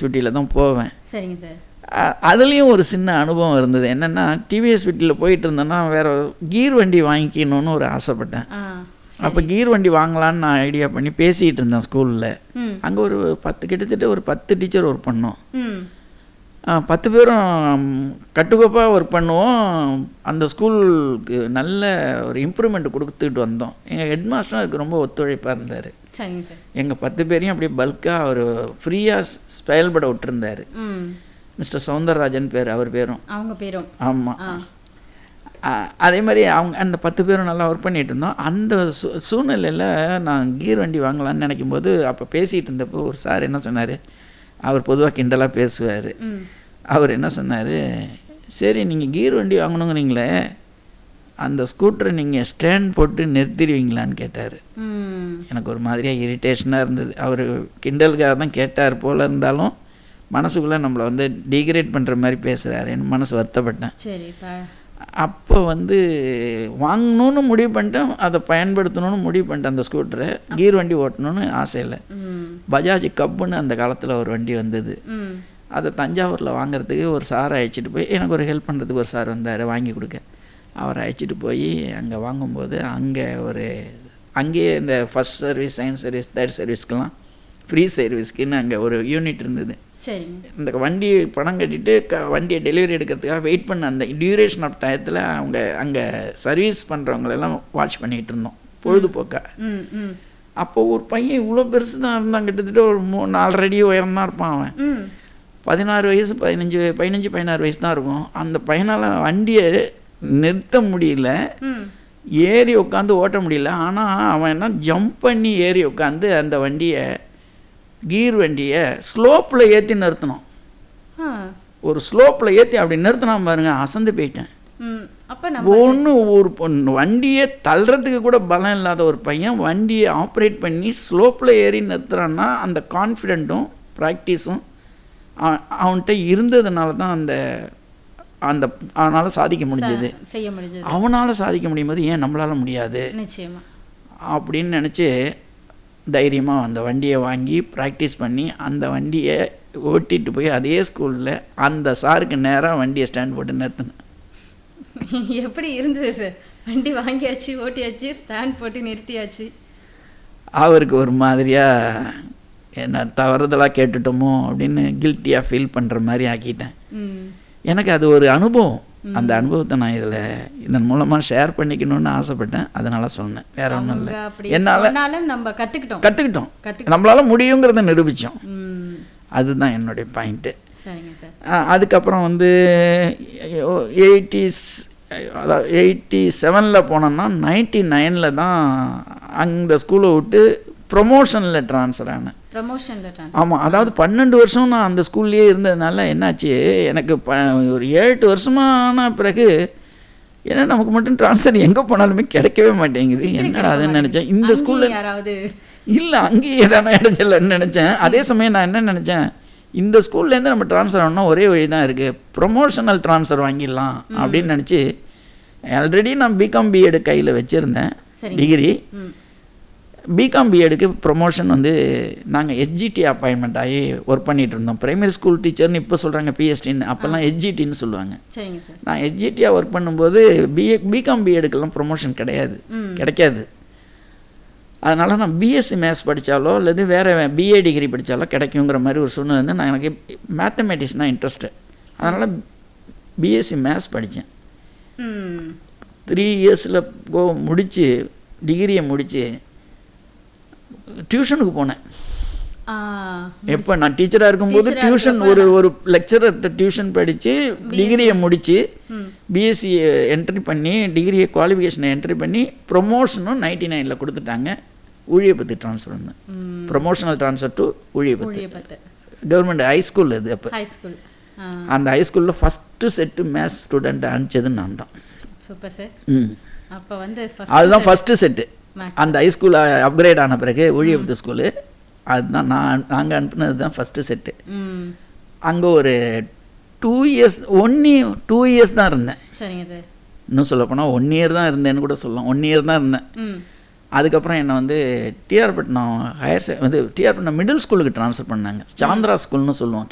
வீட்டில் தான் போவேன். சரிங்க சார். அதுலேயும் ஒரு சின்ன அனுபவம் இருந்தது. என்னென்னா டிவிஎஸ் வீட்டில் போயிட்டு இருந்தேன்னா வேறு கீர் வண்டி வாங்கிக்கணும்னு ஒரு ஆசைப்பட்டேன். அப்போ கீர் வண்டி வாங்கலான்னு நான் ஐடியா பண்ணி பேசிகிட்டு இருந்தேன் ஸ்கூலில். அங்கே ஒரு கிட்டத்தட்ட ஒரு 10 டீச்சர் ஒர்க் பண்ணோம். 10 பேரும் கட்டுக்கோப்பாக ஒர்க் பண்ணுவோம். அந்த ஸ்கூலுக்கு நல்ல ஒரு இம்ப்ரூவ்மெண்ட் கொடுத்துட்டு வந்தோம். எங்கள் ஹெட் மாஸ்டரும் அதுக்கு ரொம்ப ஒத்துழைப்பாக இருந்தார். எங்கள் 10 பேரையும் அப்படியே பல்காக அவர் ஃப்ரீயாக செயல்பட விட்டுருந்தார். மிஸ்டர் சௌந்தரராஜன் பேர் அவர் பேரும். அவங்க பேரும். ஆமாம். அதே மாதிரி அவங்க அந்த 10 பேரும் நல்லா ஒர்க் பண்ணிகிட்டு இருந்தோம். அந்த சூழ்நிலையில் நான் கீர் வண்டி வாங்கலான்னு நினைக்கும் போது அப்போ பேசிகிட்டு இருந்தப்போ ஒரு சார் என்ன சொன்னார், அவர் பொதுவாக கிண்டலாக பேசுவார். அவர் என்ன சொன்னார், சரி நீங்கள் கீர் வண்டி வாங்கணுங்கிறீங்களே, அந்த ஸ்கூட்டரை நீங்கள் ஸ்டாண்ட் போட்டு நிறுத்திடுவீங்களான்னு கேட்டார். எனக்கு ஒரு மாதிரியாக இரிட்டேஷனாக இருந்தது. அவர் கிண்டலுக்காக தான் கேட்டார் போல் இருந்தாலும் மனசுக்குள்ளே நம்மளை வந்து டீக்ரேட் பண்ணுற மாதிரி பேசுகிறாரு. என் மனசு வருத்தப்பட்டேன். அப்போ வந்து வாங்கணுன்னு முடிவு பண்ணிட்டேன், அதை பயன்படுத்தணும்னு முடிவு பண்ணிட்டேன். அந்த ஸ்கூட்டரை கீர் வண்டி ஓட்டணும்னு ஆசையில் பஜாஜ் கப்புன்னு அந்த காலத்தில் ஒரு வண்டி வந்தது. அதை தஞ்சாவூரில் வாங்கிறதுக்கு ஒரு சாரை அழைச்சிட்டு போய், எனக்கு ஒரு ஹெல்ப் பண்ணுறதுக்கு ஒரு சார் வந்தார் வாங்கி கொடுக்க. அவரை அழைச்சிட்டு போய் அங்கே வாங்கும்போது அங்கேயே இந்த first service, second service, third சர்வீஸ்க்கெலாம் free சர்வீஸ்க்குன்னு அங்கே ஒரு யூனிட் இருந்தது. இந்த வண்டி பணம் கட்டிட்டு வண்டியை டெலிவரி எடுக்கிறதுக்காக வெயிட் பண்ண அந்த டியூரேஷன் ஆஃப் டயத்தில் அவங்க அங்கே சர்வீஸ் பண்ணுறவங்களெல்லாம் வாட்ச் பண்ணிகிட்டு இருந்தோம் பொழுதுபோக்கா. அப்போது ஒரு பையன் இவ்வளோ பெருசு தான் இருந்தான், கிட்டத்தட்ட ஒரு 4.5 அடி உயரம் தான் இருப்பான். அவன் 16 வயசு 15-16 வயசு தான் இருக்கும். அந்த பையனால் வண்டியை நிறுத்த முடியல, ஏறி உட்காந்து ஓட்ட முடியல. ஆனால் அவன் என்ன ஜம்ப் பண்ணி ஏறி உட்காந்து அந்த வண்டியை கீர் வண்டியை ஸ்லோப்பில் ஏற்றி நிறுத்தணும். ஒரு ஸ்லோப்பில் ஏற்றி அப்படி நிறுத்தினா பாருங்க, அசந்து போயிட்டேன். ஒரு வண்டியை தள்ளுறதுக்கு கூட பலம் இல்லாத ஒரு பையன் வண்டியை ஆப்ரேட் பண்ணி ஸ்லோப்பில் ஏறி நிறுத்துறான்னா அந்த கான்ஃபிடென்ட்டும் ப்ராக்டிஸும் அவன்கிட்ட இருந்ததுனால தான் அந்த அவனால் சாதிக்க முடிஞ்சது. அவனால் சாதிக்க முடியும் போது ஏன் நம்மளால முடியாது அப்படின்னு நினச்சி தைரியமாக அந்த வண்டியை வாங்கி ப்ராக்டிஸ் பண்ணி அந்த வண்டியை ஓட்டிகிட்டு போய் அதே ஸ்கூலில் அந்த சாருக்கு நேராக வண்டியை ஸ்டாண்ட் போட்டு நிறுத்தினேன். எப்படி இருந்தது சார்? வண்டி வாங்கியாச்சு, ஓட்டியாச்சு, ஸ்டாண்ட் போட்டு நிறுத்தியாச்சு. அவருக்கு ஒரு மாதிரியாக என்ன தவறுதலாக கேட்டுட்டோமோ அப்படின்னு கில்ட்டியாக ஃபீல் பண்ணுற மாதிரி ஆக்கிட்டேன். எனக்கு அது ஒரு அனுபவம். அந்த அனுபவத்தை நான் இதன் மூலமாக ஷேர் பண்ணிக்கணும்னு ஆசைப்பட்டேன். அதனால சொன்னேன், வேற ஒன்றும் இல்லை. என்னால் நம்ம கற்றுக்கிட்டோம், நம்மளால முடியுங்கிறத நிரூபித்தோம். அதுதான் என்னுடைய பாயிண்ட்டு. அதுக்கப்புறம் வந்து 87 போனோன்னா 99 தான் அந்த ஸ்கூலை விட்டு ப்ரொமோஷனில் ட்ரான்ஸ்ஃபர் ஆனேன். ஆமாம், அதாவது 12 வருஷம் நான் அந்த ஸ்கூல்லேயே இருந்ததுனால என்னாச்சு, எனக்கு ஒரு 7-8 வருஷமான பிறகு ஏன்னா நமக்கு மட்டும் ட்ரான்ஸ்ஃபர் எங்கே போனாலுமே கிடைக்கவே மாட்டேங்குது. என்னடா அதுன்னு நினச்சேன். இந்த ஸ்கூலில் இல்லை, அங்கேயே தானே இடைஞ்சலன்னு நினச்சேன். அதே சமயம் நான் என்ன நினச்சேன், இந்த ஸ்கூல்லேருந்து நம்ம ட்ரான்ஸ்ஃபர் ஆகணும்னா ஒரே வழி தான் இருக்குது, ப்ரொமோஷனல் ட்ரான்ஸ்ஃபர் வாங்கிடலாம் அப்படின்னு நினச்சி ஆல்ரெடி நான் பிகாம் பிஎட் கையில் வச்சுருந்தேன் டிகிரி. பிகாம் பிஎடுக்கு ப்ரொமோஷன் வந்து நாங்கள் ஹெச்ஜிடி அப்பாயின்மெண்ட் ஆகி ஒர்க் பண்ணிகிட்டு இருந்தோம். ப்ரைமரி ஸ்கூல் டீச்சர்னு இப்போ சொல்கிறாங்க பிஎஸ்டின்னு, அப்போல்லாம் ஹெச்ஜிடின்னு சொல்லுவாங்க. நான் ஹெச்ஜிடியாக ஒர்க் பண்ணும்போது பிகாம் பிஎடுக்கெல்லாம் ப்ரொமோஷன் கிடைக்காது. அதனால் நான் பிஎஸ்சி மேத்ஸ் படித்தாலோ அல்லது வேறு பிஏ டிகிரி படித்தாலோ கிடைக்குங்கிற மாதிரி ஒரு சூழ்நிலை வந்து நான் எனக்கு மேத்தமெட்டிக்ஸ்னால் இன்ட்ரெஸ்ட்டு. அதனால் பிஎஸ்சி மேத்ஸ் படித்தேன். 3 இயர்ஸில் முடித்து டிகிரியை முடித்து டியூஷனுக்கு போனேன். எப்போ நான் டீச்சராக இருக்கும்போது டியூஷன் ஒரு லெக்சரர்கிட்ட டியூஷன் படித்து டிகிரியை முடித்து பிஎஸ்சி என்ட்ரி பண்ணி டிகிரியை குவாலிஃபிகேஷனை என்ட்ரி பண்ணி ப்ரொமோஷனும் 99 கொடுத்துட்டாங்க. ஊழியப்பத்து ட்ரான்ஸ்ஃபர் பண்ணேன். Promotional transfer to ஊழியப்பத்து government high school. அது அப்போ அந்த ஹைஸ்கூலில் ஃபஸ்ட்டு செட்டு மேத்ஸ் ஸ்டூடெண்ட் அனுப்பிச்சது நான் தான். அதுதான் ஃபஸ்ட்டு செட்டு. அந்த ஹைஸ்கூல் அப்கிரேட் ஆன பிறகு ஊழியப்பத்து ஸ்கூலு, அதுதான் நாங்கள் அனுப்புனது தான் ஃபஸ்ட்டு செட்டு. அங்கே ஒரு 2 இயர்ஸ் தான் இருந்தேன். இன்னும் சொல்லப்போனால் 1 இயர் தான் இருந்தேன்னு கூட சொல்லலாம். 1 இயர் தான் இருந்தேன். அதுக்கப்புறம் என்னை வந்து டிஆர் பட்டினம் மிடில் ஸ்கூலுக்கு ட்ரான்ஸ்ஃபர் பண்ணாங்க. சாந்திரா ஸ்கூல்னு சொல்லுவோம்.